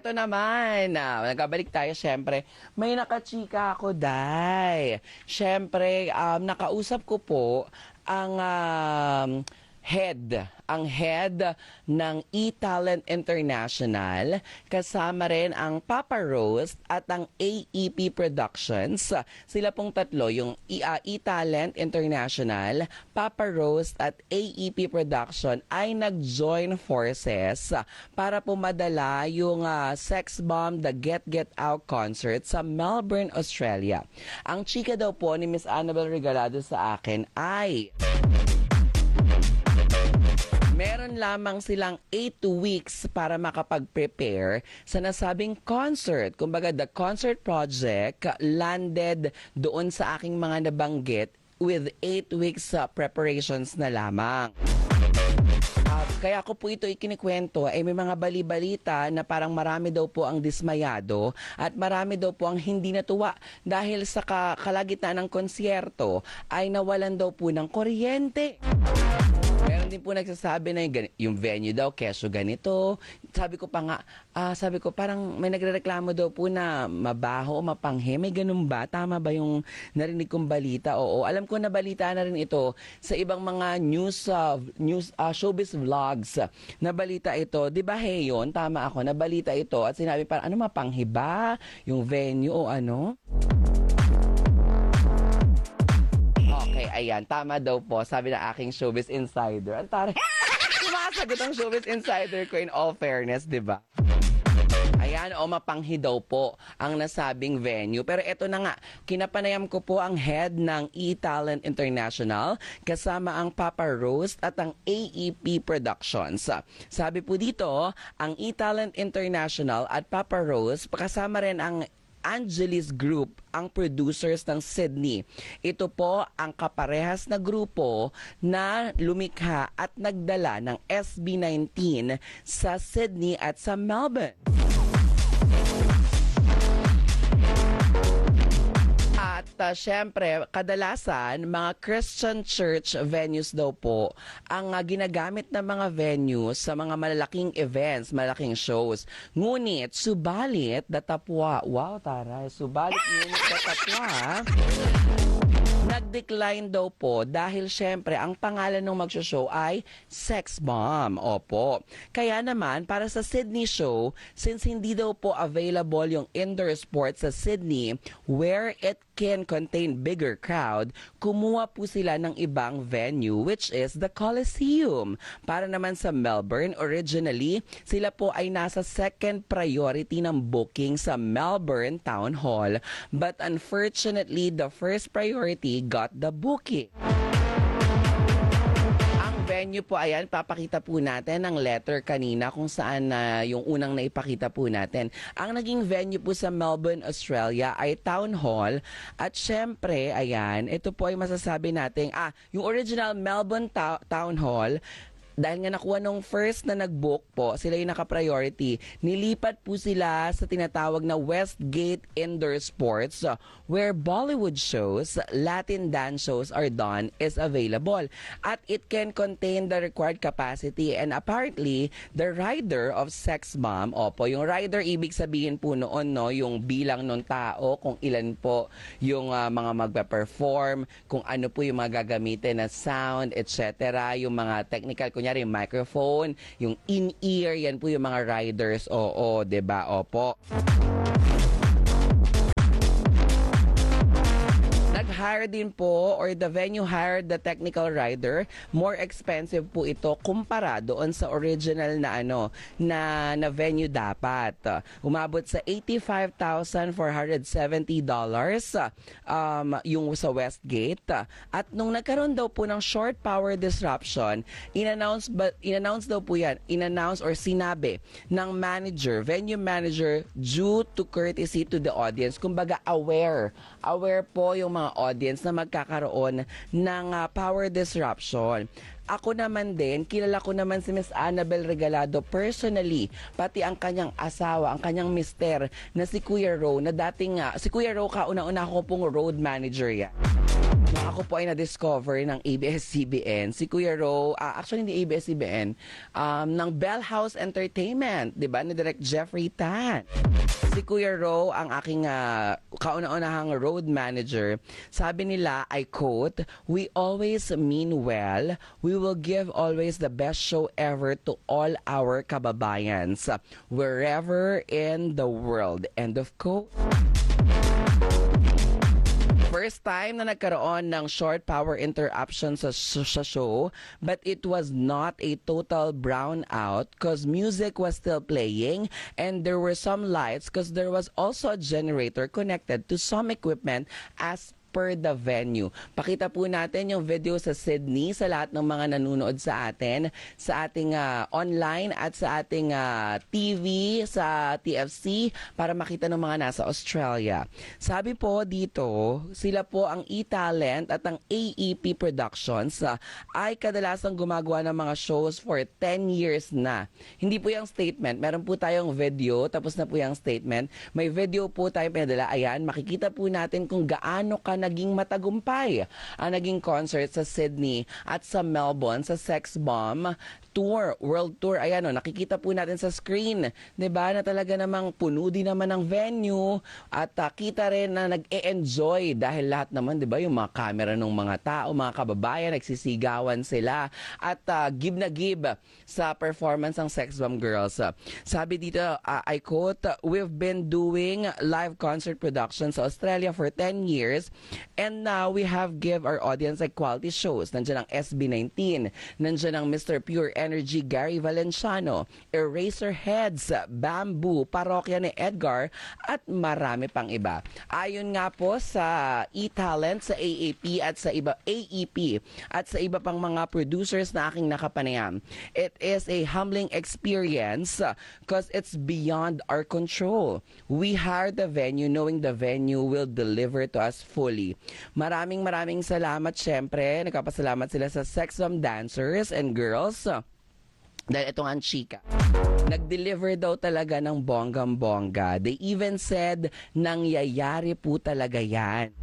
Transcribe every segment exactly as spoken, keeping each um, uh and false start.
eto naman, ah, nagkabalik tayo syempre. May nakachika ako, Day. Syempre, um, nakausap ko po ang um, head, ang head ng E-Talent International, kasama rin ang Papa Roast at ang A E P Productions. Sila pong tatlo, yung E-Talent International, Papa Roast at A E P Production ay nag-join forces para pumadala yung uh, Sex Bomb The Get Get Out concert sa Melbourne, Australia. Ang chika daw po ni Miss Annabel Regalado sa akin ay meron lamang silang eight weeks para makapag-prepare sa nasabing concert. Kumbaga, the concert project landed doon sa aking mga nabanggit with eight weeks uh, preparations na lamang. Uh, kaya ko po ito ikinikwento ay may mga bali-balita na parang marami daw po ang dismayado at marami daw po ang hindi natuwa dahil sa kalagitnaan ng konsyerto ay nawalan daw po ng kuryente. Meron din po nagsasabi na yung, yung venue daw, keso ganito. Sabi ko pa nga, uh, sabi ko parang may nagrereklamo daw po na mabaho o mapanghe. May ganun ba? Tama ba yung narinig kong balita? Oo, alam ko na balita na rin ito sa ibang mga news, uh, news uh, showbiz vlogs. Na balita ito. Di ba hey yun? Tama ako, na balita ito. At sinabi parang, ano mapanghe ba? Yung venue o ano? Okay, ayan. Tama daw po. Sabi ng aking showbiz insider. Ang taray. Sumasagot ang showbiz insider ko in all fairness, di ba? Ayan, o mapanghi daw po ang nasabing venue. Pero eto na nga, kinapanayam ko po ang head ng E-Talent International kasama ang Papa Roast at ang A E P Productions. Sabi po dito, ang E-Talent International at Papa Roast, kasama rin ang Angelis Group, ang producers ng Sydney. Ito po ang kaparehas na grupo na lumikha at nagdala ng S B nineteen sa Sydney at sa Melbourne. At uh, syempre, kadalasan, mga Christian church venues daw po ang uh, ginagamit ng mga venues sa mga malalaking events, malaking shows. Ngunit, subalit, datapwa, wow, taray, subalit ngunit datapwa, nag-decline daw po dahil syempre ang pangalan ng magsho-show ay Sex Bomb. Opo. Kaya naman, para sa Sydney show, since hindi daw po available yung indoor sports sa Sydney where it can contain bigger crowd, kumuha po sila ng ibang venue which is the Coliseum. Para naman sa Melbourne, originally, sila po ay nasa second priority ng booking sa Melbourne Town Hall. But unfortunately, the first priority got the booking. Venue po, ayan, papakita po natin ang letter kanina kung saan na uh, yung unang naipakita po natin. Ang naging venue po sa Melbourne, Australia ay Town Hall at syempre, ayan, ito po ay masasabi natin, ah, yung original Melbourne ta- Town Hall, dahil nga nakuha nung first na nag-book po, sila yung naka-priority, nilipat po sila sa tinatawag na Westgate Indoor Sports uh, where Bollywood shows, Latin dance shows are done is available. At it can contain the required capacity and apparently, the rider of Sex Bomb, opo, yung rider ibig sabihin po noon, no, yung bilang ng tao, kung ilan po yung uh, mga magpa-perform, kung ano po yung mga gagamitin na sound, et cetera, yung mga technical, kunyari yung microphone, yung in-ear, yan po yung mga riders, oo, diba, opo. Nag-hire din po or the venue hired the technical rider. More expensive po ito kumpara doon sa original na ano na, na venue dapat. Umabot sa eighty-five thousand four hundred seventy dollars um, yung sa Westgate. At nung nagkaroon daw po ng short power disruption, in-announce, ba, in-announce daw po yan, in-announce or sinabi ng manager, venue manager, due to courtesy to the audience. Kumbaga aware. Aware po yung mga audience na magkakaroon ng uh, power disruption. Ako naman din, kilala ko naman si Miss Annabel Regalado personally, pati ang kanyang asawa, ang kanyang mister na si Kuya Ro, na dating, uh, si Kuya Ro kauna-una ko pong road manager yan. Nung ako po ay na-discover ng A B S C B N, si Kuya Ro, ah, actually hindi A B S C B N, um, ng Bell House Entertainment, di ba, ni Direk Jeffrey Tan. Si Kuya Ro, ang aking uh, kauna-unahang road manager, sabi nila, I quote, "We always mean well. We will give always the best show ever to all our kababayans, wherever in the world." End of quote. First time na nagkaroon ng short power interruption sa, sa show, but it was not a total brownout because music was still playing and there were some lights because there was also a generator connected to some equipment as per the venue. Pakita po natin yung video sa Sydney sa lahat ng mga nanonood sa atin, sa ating uh, online at sa ating uh, T V, sa T F C, para makita ng mga nasa Australia. Sabi po dito, sila po ang E-Talent at ang A E P Productions uh, ay kadalasang gumagawa ng mga shows for ten years na. Hindi po yung statement. Meron po tayong video, tapos na po yung statement. May video po tayong pinadala. Ayan, makikita po natin kung gaano ka naging matagumpay ang naging concert sa Sydney at sa Melbourne sa Sex Bomb Tour, World Tour. Ayan o, nakikita po natin sa screen, 'di ba, na talaga namang puno din naman ang venue at uh, kita rin na nag-e-enjoy dahil lahat naman, 'di ba, yung mga camera ng mga tao, mga kababayan, nagsisigawan sila at uh, give na give sa performance ng Sex Bomb Girls. Sabi dito, uh, I quote, "We've been doing live concert production sa Australia for ten years and now we have give our audience like quality shows." Nandiyan ang S B nineteen, nandiyan ang Mister Pure Energy Gary Valenciano, Eraserheads, Bamboo, Parokya ni Edgar at marami pang iba. Ayon nga po sa E-Talent, sa A A P at sa iba A E P at sa iba pang mga producers na aking nakapanayam, it is a humbling experience because it's beyond our control. We hired the venue knowing the venue will deliver to us fully. Maraming maraming salamat, syempre. Nagpapasalamat sila sa Sex Bomb dancers and girls. Dahil ito nga ang chika, nag-deliver daw talaga ng bonggang-bongga. They even said, nangyayari po talaga yan.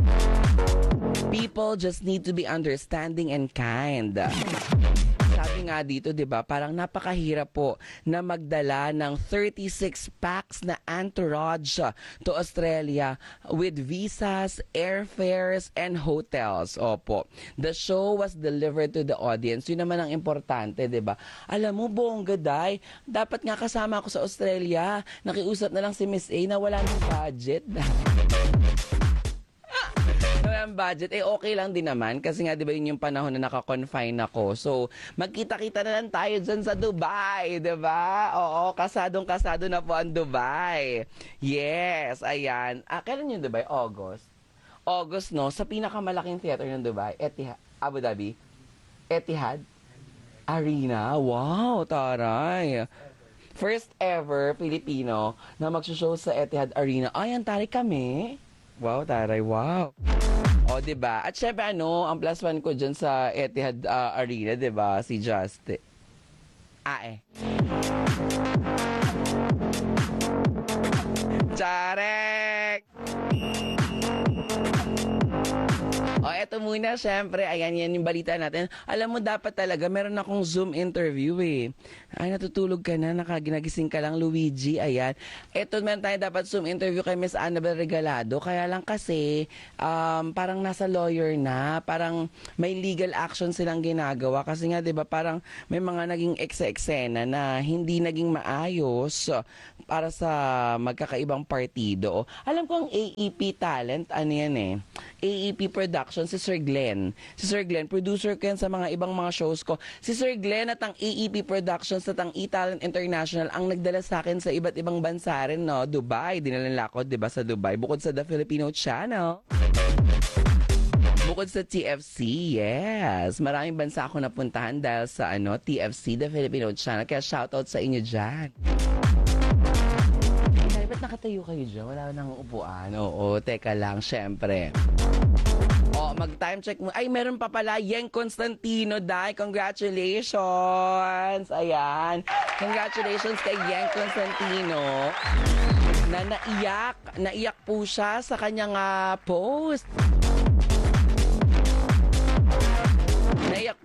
People just need to be understanding and kind. Sabi nga dito, 'di ba, parang napakahirap po na magdala ng thirty-six packs na entourage to Australia with visas, airfares, and hotels. Opo. The show was delivered to the audience. Yun naman ang importante, 'di ba? Alam mo, bongga day, dapat nga kasama ako sa Australia. Nakiusap na lang si Miss A na wala ng budget. Ang budget, eh okay lang din naman kasi nga 'di ba yun yung panahon na naka-confine ako. So, magkita-kita na lang tayo dyan sa Dubai, 'di ba? Oo, kasadong-kasado na po ang Dubai. Yes, ayan. Ah, kailan yung Dubai? August. August, no? Sa pinakamalaking theater ng Dubai, Etihad, Abu Dhabi, Etihad Arena. Wow, taray. First ever Filipino na magsushow sa Etihad Arena. Ay, taray kami. Wow, taray, wow. O, diba? At syempre, ano, ang plus one ko dyan sa Etihad uh, Arena, diba? Si Justin. Ah, eh. Charek! O, eto muna, syempre, ayan, yan yung balita natin. Alam mo, dapat talaga, meron akong Zoom interview eh. Ay, natutulog ka na, nakaginagising ka lang, Luigi, ayan. Eto, meron tayo dapat Zoom interview kay Miss Annabel Regalado, kaya lang kasi, um, parang nasa lawyer na, parang may legal action silang ginagawa, kasi nga, di ba, parang may mga naging ekse-eksena na hindi naging maayos para sa magkakaibang partido. Alam ko ang A E P Talent, ano yan eh, A E P Production, si Sir Glenn. Si Sir Glenn, producer ko yan sa mga ibang mga shows ko. Si Sir Glenn at ang A E P Productions at ang E-Talent International ang nagdala sa akin sa iba't ibang bansa rin, no? Dubai, dinala nila ako, di ba, sa Dubai. Bukod sa The Filipino Channel. Bukod sa T F C, yes. Maraming bansa ako napuntahan dahil sa ano, T F C, The Filipino Channel. Kaya shoutout sa inyo dyan. Ay, ba't nakatayo kayo dyan? Wala nang upuan. Oo, teka lang, syempre. O, mag-time check mo. Ay, meron pa pala. Yeng Constantino, Day. Congratulations. Ayan. Congratulations kay Yeng Constantino. Na naiyak. Naiyak po siya sa kanyang uh, post.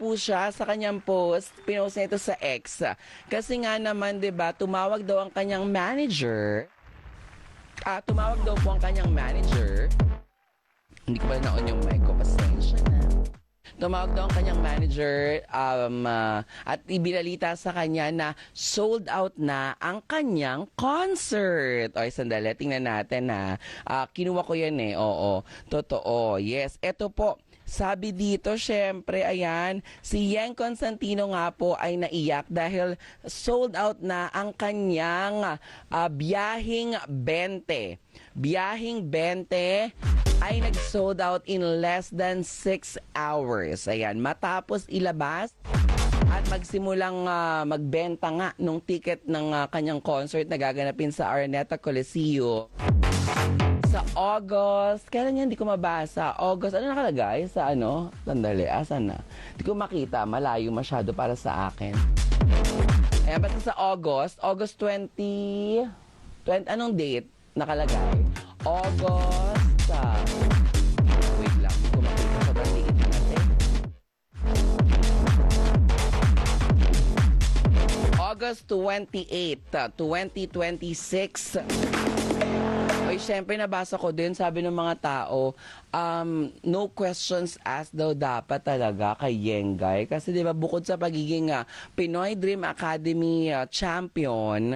po siya sa kanyang post, pinost niya ito sa X. Kasi nga naman, 'di ba, tumawag daw ang kanyang manager. Ah, tumawag daw po ang kanyang manager. Hindi ko pala na-on yung mic ko, pasensya na. Tumawag daw ang kanyang manager um, uh, at ibinalita sa kanya na sold out na ang kanyang concert. O, sandali, tingnan natin na. Uh, kinuha ko yan eh, oo. Totoo, yes. Ito po. Sabi dito, syempre, ayan, si Yeng Constantino nga po ay naiyak dahil sold out na ang kanyang uh, biyahing twenty. Biyahing twenty ay nag-sold out in less than six hours. Ayan, matapos ilabas at magsimulang uh, magbenta nga nung ticket ng uh, kanyang concert na gaganapin sa Araneta Coliseo. Sa August, kailan yan? Hindi ko mabasa. August, ano nakalagay? Sa ano? Sandali, asan na? Hindi ko makita. Malayo masyado para sa akin. Ayan, basta sa August, August twenty, twenty anong date nakalagay? August, uh, wait lang, hindi ko makita. Sobrang ticket na natin. August twenty-eighth, twenty twenty-six. Oy, syempre nabasa ko din, sabi ng mga tao, um, no questions asked daw dapat talaga kay Yengay. Kasi di ba bukod sa pagiging uh, Pinoy Dream Academy uh, champion,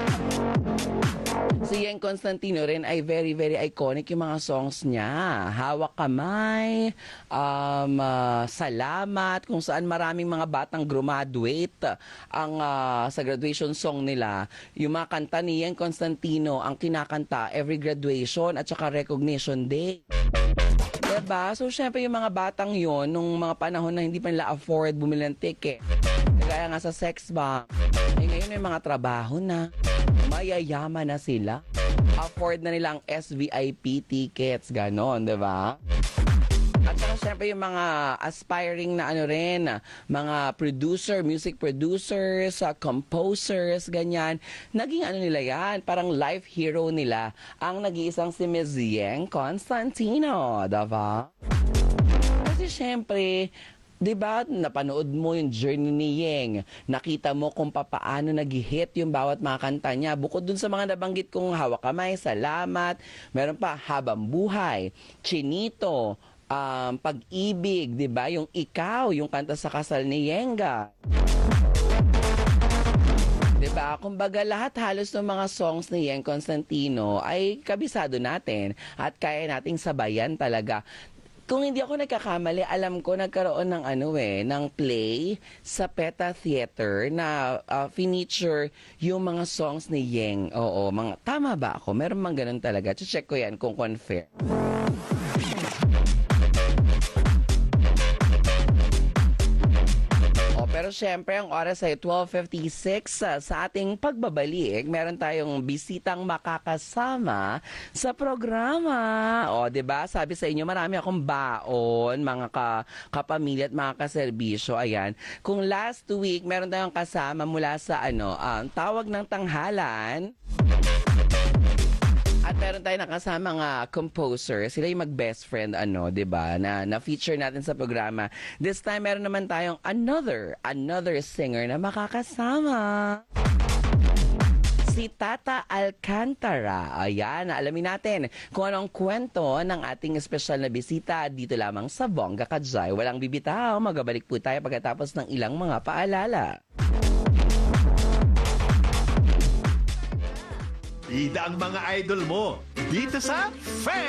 si Yeng Constantino rin ay very, very iconic yung mga songs niya. Hawak Kamay, um, uh, Salamat, kung saan maraming mga batang graduate ang uh, sa graduation song nila. Yung mga kanta ni Yeng Constantino ang kinakanta every graduation at saka recognition day. Diba? So, syempre yung mga batang yon nung mga panahon na hindi pa nila afford bumili ng ticket. Kaya nga sa sex bomb. Eh, ngayon may mga trabaho na. Mayayaman na sila. Afford na nila ang S V I P tickets. Ganon, di ba? At saka syempre yung mga aspiring na ano rin, mga producer, music producers, uh, composers, ganyan. Naging ano nila yan, parang life hero nila ang nag-iisang si Miz Yeng Constantino, diba? Kasi syempre, di ba, napanood mo yung journey ni Yeng. Nakita mo kung papaano nag-hit yung bawat mga kanta niya. Bukod dun sa mga nabanggit kong Hawak Kamay, Salamat, meron pa Habang Buhay, Chinito, um, Pag-ibig, di ba? Yung Ikaw, yung kanta sa kasal ni Yenga. Diba? Kumbaga lahat halos ng mga songs ni Yeng Constantino ay kabisado natin at kaya nating sabayan talaga. Kung hindi ako nagkakamali, alam ko nagkaroon ng ano eh, ng play sa PETA Theater na uh, feature yung mga songs ni Yeng. Oo, mga, tama ba ako? Meron mang ganun talaga. Check ko yan kung confirm. Pero syempre, ang oras ay twelve fifty-six. Uh, sa ating pagbabalik, meron tayong bisitang makakasama sa programa. O, diba? Sabi sa inyo, marami akong baon, mga ka, kapamilya at mga kaserbisyo. Ayan. Kung last week, meron tayong kasama mula sa ano, um, Tawag ng Tanghalan. At meron tayong nakasama nga composer. Sila yung mag-best friend, ano, diba? Na, na-feature natin sa programa. This time, meron naman tayong another, another singer na makakasama. Si Tata Alcantara. Ayan, alamin natin kung anong kwento ng ating espesyal na bisita dito lamang sa Bongga Kajay. Walang bibitaw, magabalik po tayo pagkatapos ng ilang mga paalala. Ida ang mga idol mo dito sa Fan